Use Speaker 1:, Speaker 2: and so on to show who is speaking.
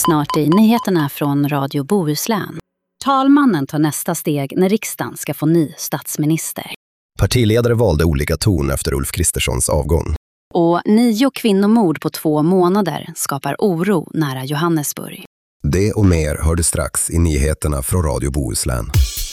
Speaker 1: snart i nyheterna från Radio Bohuslän. Talmannen tar nästa steg när riksdagen ska få ny statsminister.
Speaker 2: Partiledare valde olika ton efter Ulf Kristerssons avgång.
Speaker 1: Och 9 kvinnomord på 2 månader skapar oro nära Johannesburg.
Speaker 2: Det och mer hör du strax i nyheterna från Radio Bohuslän.